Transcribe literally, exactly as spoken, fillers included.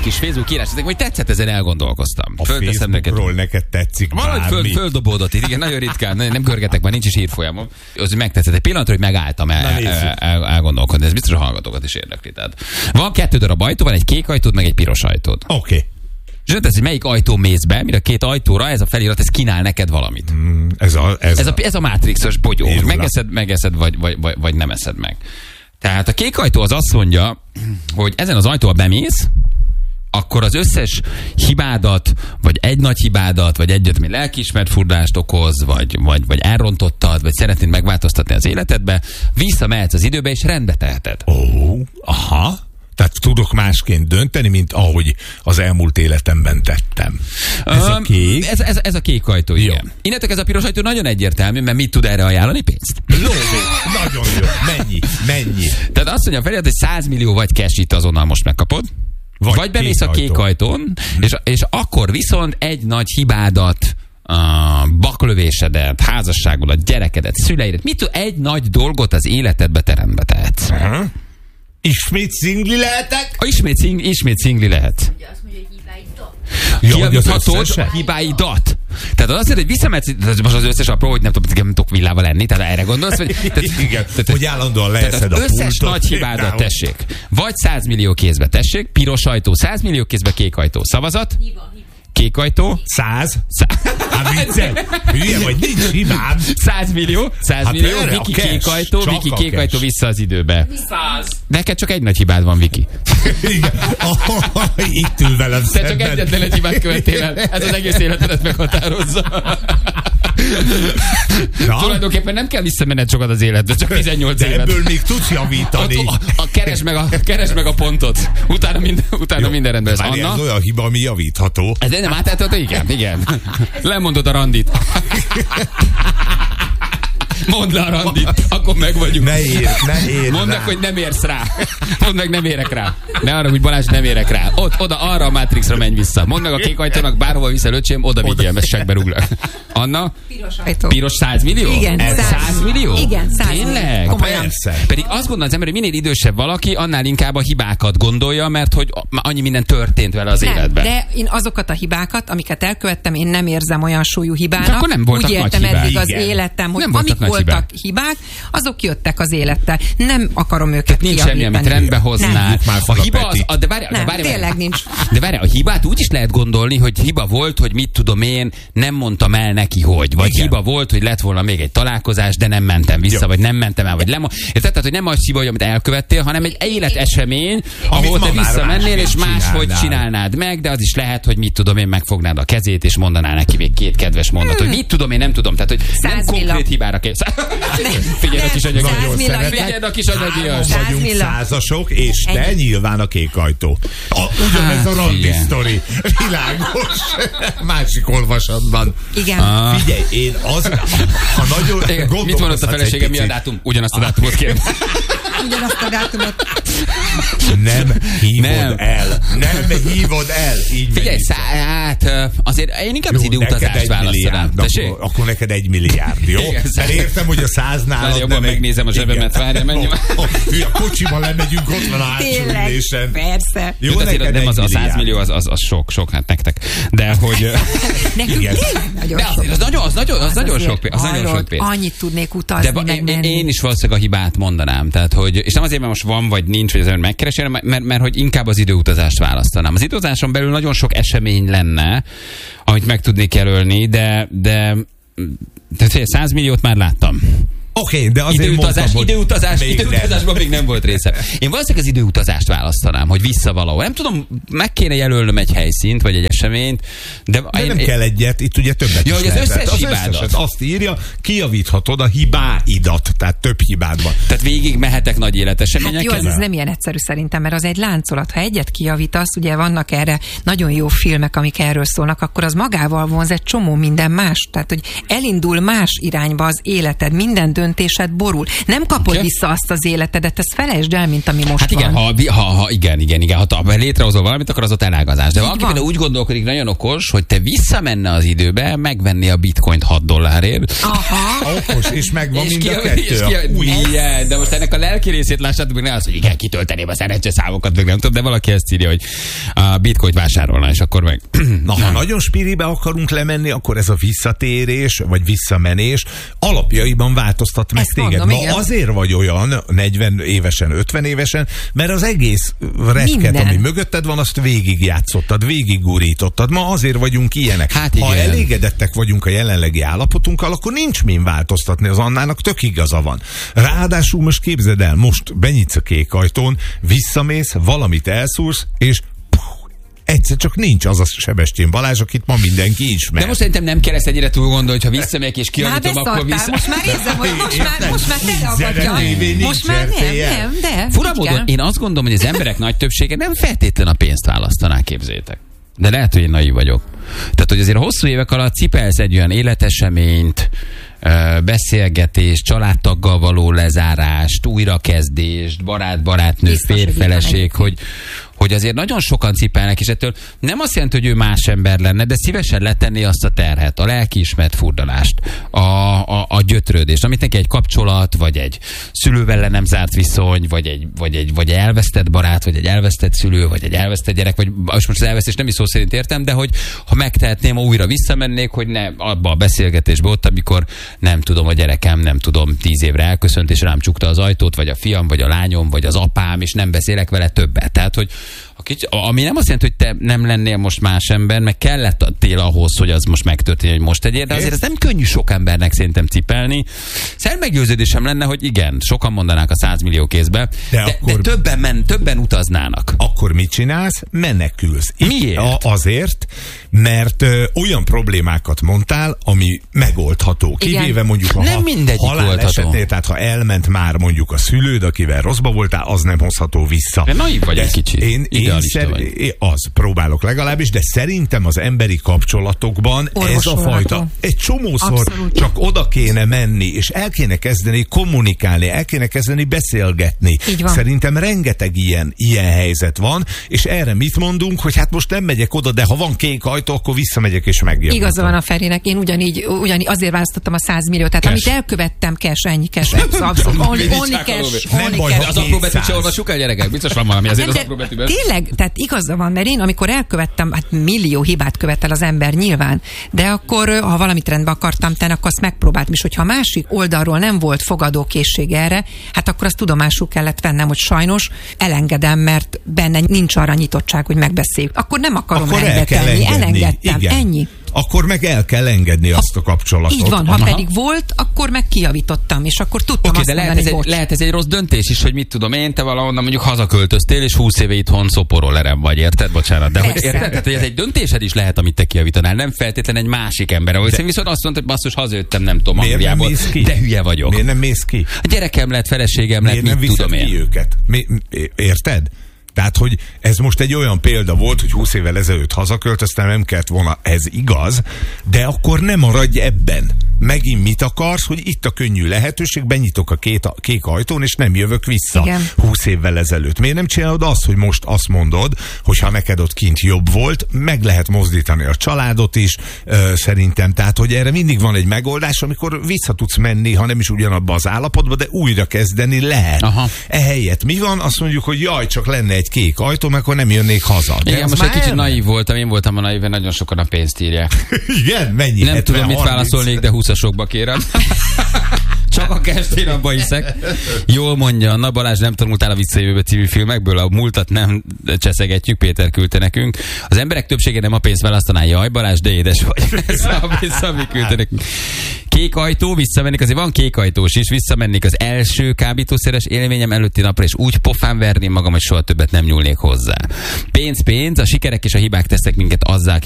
kis Facebook írás, hogy tetszett, ezen elgondolkoztam. A Facebookról neked tetszik valahogy föl, földobódott itt, igen, nagyon ritkán, nem görgetek, már nincs is hírfolyamom. Az, hogy megtetszett. Egy pillanatra, hogy megálltam el, el, el, elgondolkodni, ez biztos a hallgatókat is érdekli. Tehát van kettő darab ajtó, van egy kék ajtód, meg egy piros ajtód. Oké. Okay. És nem tesz, hogy melyik ajtó mész be, mire a két ajtóra ez a felirat, ez kínál neked valamit. Mm, ez, a, ez, ez, a, ez a Matrixos bogyó. Megeszed, megeszed, vagy, vagy, vagy, vagy nem eszed meg. Tehát a kék ajtó az azt mondja, hogy ezen az ajtóval bemész, akkor az összes hibádat, vagy egy nagy hibádat, vagy egyet, ami lelkiismert furdást okoz, vagy, vagy, vagy elrontottad, vagy szeretnéd megváltoztatni az életedbe, visszamehetsz az időbe, és rendbe teheted. Ó, oh, aha. Tehát tudok másként dönteni, mint ahogy az elmúlt életemben tettem. Ez um, a kék? Ez, ez, ez a kék ajtó, igen. Jó. Innentől ez a piros ajtó nagyon egyértelmű, mert mit tud erre ajánlani? Pénzt. Lóvé, nagyon jó. Mennyi? Mennyi? Tehát azt mondja, Feri, hogy száz millió vagy cash itt azonnal most megkapod, vagy, vagy bemész a kék ajtón, hmm. és, és akkor viszont egy nagy hibádat, a baklövésedet, házasságodat, gyerekedet, szüleidet, mit tud, egy nagy dolgot az életedbe terembe tehetsz. Uh-huh. Ismét szingli lehetek? A ismét, szing, ismét szingli lehet. Ugye azt mondja, hogy hibáidat. Kiavíthatod hibáidat. Tehát az azt jelenti, hogy visszamehetsz, most az összes apró, hogy nem tudom, nem tudok villával lenni, tehát erre gondolsz, hogy, tehát, igen, tehát, hogy állandóan leszed a pultot. Összes nagy hibádat tessék. Vagy száz millió kézbe tessék, piros ajtó, száz millió kézbe, kék ajtó. Szavazat? Hiba, hiba. Kék ajtó. Száz? Hát viccel. Hülye vagy, nincs hibám. Száz millió. Száz hát millió. Viki kék ajtó. Viki kék ajtó vissza az időbe. Száz. Neked csak egy nagy hibád van, Viki. Igen. Oh, itt ül velem Te szemben. csak egyetlen egy hibát követtél el. Ez az egész életedet meghatározza. Na? Tulajdonképpen nem kell visszamenned sokat az életbe, csak tizennyolc de évet. Ebből még tudsz javítani. A, a, a, keres, meg a, keres meg a pontot. Utána minden, utána minden rendben lesz. Anna? Ez olyan hiba, ami javítható. Ez nem átáltató? Igen, igen. Lemondod a randit. Mondd le a randit, akkor meg vagyunk. Ne ér, ne ér Mondd meg, hogy nem érsz rá. Mondd meg, nem érek rá. Ne arra, hogy Balázs, nem érek rá. Ott, oda, arra a Matrixra menj vissza. Mondd meg a kék ajtónak, bárhova viszel, öcsém, oda vigyél, mert segbe rúglak. Anna? Piros ajtó. Piros száz millió? Igen, száz millió? Igen, száz millió. Tényleg? Persze. Pedig azt gondolom az ember, hogy minél idősebb valaki, annál inkább a hibákat gondolja, mert hogy annyi minden történt vele az nem, életben. De én azokat a hibákat, amiket elkövettem, én nem érzem olyan súlyú hibának. De akkor nem voltak úgy nagy éltem hibák. eddig az Igen. életem, hogy Nem amik voltak voltak hibák. hibák, azok jöttek az élettel. Nem akarom őket nincs kijavítani. semmi, amit rendbe hoznál. A hiba az, a, de várj, nem, várj, tényleg várj. nincs. De várj, a hibát úgy is lehet gondolni, hogy hiba volt, hogy mit tudom én, nem mondtam el neki, hogy. Vagy igen. hiba volt, hogy lett volna még egy találkozás, de nem mentem vissza, jó. Vagy nem mentem el, vagy lemo. Tehát, hogy nem az hiba, amit elkövettél, hanem egy életesemény, ahol te visszamennél, és máshogy csinálnád meg, de az is lehet, hogy mit tudom én, megfognád a kezét, és mondanál neki még két kedves mondatot, hogy mit tudom én, nem tudom. Tehát, hogy nem konkrét hibára kell. Figyelj a kis anyagi. Figyelj a kis anyagi. Vagyunk százasok, és te nyilván a kék ajtó. Ugyanez a randi sztori. Világos. Másik olvasatban. Igen. Ah. Figyelj, én az... Ha nagyon mit mondott a feleségem, mi a dátum? Ugyanazt a dátumot kérem. Ugyanazt a dátumot. Nem hívod nem. el. Nem hívod el. Így figyelj, szá- hát azért én inkább jó, az időutazást választanám. Akkor, akkor neked egy milliárd, jó? Mert értem, hogy a száznál... Már jobban megnézem a zsebemet, várja, menj. A kocsiban lemegyünk, ott van a hátsóülésen. Persze. Jó, azért nem az a száz millió, az, az, az sok, sok, hát nektek. De hogy... Nekünk igen. Nagyon de az, az nagyon, az nagyon, az az nagyon sok pénz. Az nagyon sok pénz. Annyit tudnék utazni, de meg én, én is valószínűleg a hibát mondanám. Tehát, hogy, és nem azért, mert most van vagy nincs, hogy az ember megkeresi, mert, mert, mert hogy inkább az időutazást választanám. Az időutazáson belül nagyon sok esemény lenne, amit meg tudnék jelölni, de, de tehát száz milliót már láttam. Oké, okay, de azért időutazás, mondtam, időutazás, még időutazásban nem. még nem volt része. Én valószínűleg az időutazást választanám, hogy vissza valahol. Nem tudom, meg kéne jelölnöm egy helyszínt, vagy egy eseményt, de, de én, nem én, kell egyet, itt ugye többet ja, is hogy az összes az hibádat. Összeset azt írja, kijavíthatod a hibáidat, tehát több hibád van. Tehát végig mehetek nagy életeseményekkel. Hát jó, ez nem ilyen egyszerű szerintem, mert az egy láncolat. Ha egyet kijavítasz, ugye vannak erre nagyon jó filmek, amik erről szólnak, akkor az magával vonz egy csomó minden más. Tehát, hogy elindul más irányba az életed, minden döntésed borul. Nem kapod okay. vissza azt az életedet, ezt felejtsd el, mint ami most hát igen, van. Ha, ha, ha, igen, igen, igen, ha te létrehozol valamit, akkor az ott elágazás. De valaki például úgy gondolkodik, nagyon okos, hogy te visszamenne az időbe, megvenni a bitcoint hat dollárért. Aha. Okos, és megvan mind a kettő. És ki, Új, igen, de most ennek a lelki részét lássátok, meg ne az, hogy igen, kitölteném a szerencseszámokat, meg nem tudom, de valaki ezt írja, hogy a bitcoint vásárolna, és akkor meg... Na, ha nagyon spiribe akarunk lemenni, akkor ez a visszatérés, vagy visszamenés alapjaiban változtat meg ezt téged. mondom, Ma igen. azért vagy olyan negyven évesen, ötven évesen, mert az egész reket, Minden. ami mögötted van, azt végigjátszottad, végiggurítottad. Ma azért vagyunk ilyenek. Hát ha igen. elégedettek vagyunk a jelenlegi állapotunkkal, akkor nincs min változtatni, az Annának tök igaza van. Ráadásul most képzeld el, most benyitsz a kék ajtón, visszamész, valamit elszúrsz, és egyszer csak nincs az a Sebestyén Balázs, akit ma mindenki ismer. De most szerintem nem kell ezt ennyire túl gondolni, hogy ha visszamegyek és kiavítom, akkor vissza... Most már érzem, hogy most már, most már teleakadja. Most már nem, nem, de... Fura módon, én azt gondolom, hogy az emberek nagy többsége nem feltétlen a pénzt választaná, képzétek. De lehet, hogy én naív vagyok. Tehát, hogy azért hosszú évek alatt cipelsz egy olyan életeseményt, beszélgetés, családtaggal való lezárást, újrakezdést, barát-barátnő, férfeleség, hogy, hogy azért nagyon sokan cipelnek, és ettől nem azt jelenti, hogy ő más ember lenne, de szívesen letenni azt a terhet, a lelkiismert furdalást, a, a, a gyötrődést, amit neki egy kapcsolat, vagy egy szülővel le nem zárt viszony, vagy egy, vagy egy vagy elvesztett barát, vagy egy elvesztett szülő, vagy egy elvesztett gyerek, vagy most az elvesztés nem is szó szerint értem, de hogy ha megtehetném, újra visszamennék, hogy ne abba a beszélgetésbe ott, amikor nem tudom, a gyerekem, nem tudom, tíz évre elköszönt, és rám csukta az ajtót, vagy a fiam, vagy a lányom, vagy az apám, és nem beszélek vele többet. Tehát, hogy a kicsi, ami nem azt jelenti, hogy te nem lennél most más ember, meg kellettél ahhoz, hogy az most megtörténjen, hogy most tegyél, de azért ez nem könnyű sok embernek szerintem cipelni. Szerint meggyőződésem lenne, hogy igen, sokan mondanák a száz millió kézbe, de, de, akkor, de többen, men, többen utaznának. Akkor mit csinálsz? Menekülsz. Miért? A, azért, mert ö, olyan problémákat mondtál, ami megoldható. Kivéve igen. mondjuk a nem ha, halál esetnél, tehát ha elment már mondjuk a szülőd, akivel rosszba voltál, az nem hozható vissza. De naív vagy egy kicsit. Én, én szer- vagy. Az, próbálok legalábbis, de szerintem az emberi kapcsolatokban ez a fajta egy csomószor abszolút. Csak oda kéne menni, és el kéne kezdeni kommunikálni, el kéne kezdeni beszélgetni. Szerintem rengeteg ilyen, ilyen helyzet van, és erre mit mondunk, hogy hát most nem megyek oda, de ha van kék ajtó, akkor visszamegyek és megjavítom. Igaza van a Ferinek, én ugyanígy, ugyanígy azért választottam a száz milliót, tehát cash. Amit elkövettem, cash, ennyi cash, abszolút, only, only cash, only baj, cash. Az apró betűt se olvassuk el, gyerekek, biztos van valami azért az apró betűben. Tényleg, tehát igaza van, mert én amikor elkövettem, hát millió hibát követel az ember nyilván, de akkor, ha valamit rendbe akartam tenni, akkor azt megpróbáltam, és hogyha a másik oldalról nem volt fogadókészség erre, hát akkor azt tudomásul kellett vennem, hogy sajnos elengedem, mert benne nincs arra nyitottság, hogy megbeszéljük. Akkor nem akarom akkor rendbe tenni, elengedtem, igen. ennyi. Akkor meg el kell engedni ha, azt a kapcsolatot. Így van, ha Aha. pedig volt, akkor meg kijavítottam, és akkor tudtam okay, azt de mondani, lehet ez, egy, lehet ez egy rossz döntés is, hogy mit tudom én, te valahonnan mondjuk hazaköltöztél, és húsz éve itthon szoporollerem vagy, érted? Bocsánat. De hogy érted? Tehát, hogy ez egy döntésed is lehet, amit te kijavítanál, nem feltétlenül egy másik ember. Ahogy én viszont azt mondta, hogy basszus, hazajöttem, nem tudom, Angliából, de hülye vagyok. Miért nem mész ki? A gyerekem lett, feleségem lett, mit mit tudom én. Ki őket? Mi, érted? Tehát, hogy ez most egy olyan példa volt, hogy húsz évvel ezelőtt hazaköltöztem, nem kellett volna, ez igaz, de akkor nem maradj ebben. Megint mit akarsz, hogy itt a könnyű lehetőség, benyitok a két, a kék ajtón, és nem jövök vissza. Igen. húsz évvel ezelőtt. Miért nem csinálod azt, hogy most azt mondod, hogy ha neked ott kint jobb volt, meg lehet mozdítani a családot is, ö, szerintem. Tehát, hogy erre mindig van egy megoldás, amikor vissza tudsz menni, ha nem is ugyanabba az állapotba, de újra kezdeni lehet. Aha. Ehelyett mi van? Azt mondjuk, hogy jaj, csak lenne egy kék ajtó, mert akkor nem jönnék haza. De igen, most egy kicsit naív voltam, én voltam a naív, nagyon sokan a pénzt írják. Igen, mennyi? Nem tudom, mit válaszolnék, de húszasokba kérem. Csak a kestén abba hiszek. Jól mondja, Anna Balázs, nem tanultál a Visszajövőbe című filmekből, a múltat nem cseszegetjük, Péter küldte nekünk. Az emberek többsége nem a pénzt választaná, jaj Balázs, de édes vagy. Ez a vissza, ami küldte nekünk. Kék ajtó, visszamennék, azért van kék ajtós is, visszamennék az első kábítószeres élményem előtti napra, és úgy pofán verném magam, hogy soha többet nem nyúlnék hozzá. Pénz, pénz, a sikerek és a hibák tesznek minket azzá,